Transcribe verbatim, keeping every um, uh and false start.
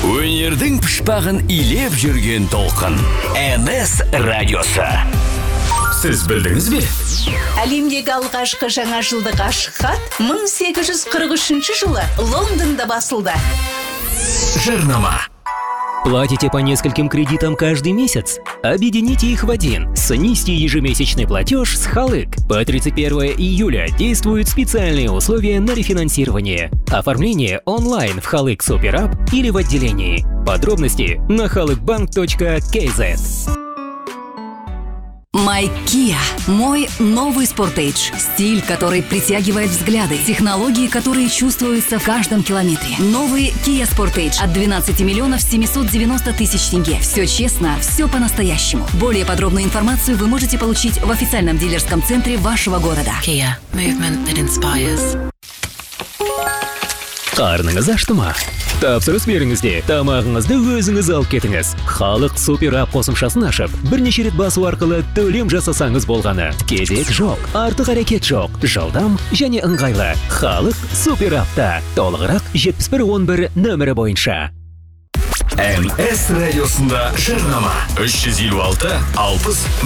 Өнердің пұшпағын илеп жүрген толқын. эм эс радиосы. Сіз білдіңіз бе? Әлемдегі алғашқы жаңа жылдық ашық хат мың сегіз жүз қырық үшінші жылы Лондонда басылды. Жарнама. Платите по нескольким кредитам каждый месяц? Объедините их в один. Снизьте ежемесячный платеж с Халык. По тридцать первое июля действуют специальные условия на рефинансирование. Оформление онлайн в Халык Суперап или в отделении. Подробности на халыкбанк точка кей зет. My Kia. Мой новый Sportage. Стиль, который притягивает взгляды. Технологии, которые чувствуются в каждом километре. Новый Kia Sportage от двенадцати миллионов семисот девяноста тысяч тенге. Все честно, все по-настоящему. Более подробную информацию вы можете получить в официальном дилерском центре вашего города. Kia. Movement that inspires. Қарныңыз ашты ма? Тапсырыс беріңізде, тамағыңызды өзіңіз алып кетіңіз. Халық Суперап қосымшасын ашып, бірнеше рет басу арқылы төлем жасасаңыз болғаны. Кезек жоқ, артық әрекет жоқ, жылдам және ыңғайлы. Халық Суперапта. Толығырақ жетпіс бір он бір нөмірі бойынша. эм эс радиосында жарнама. үш жүз елу алты алпыс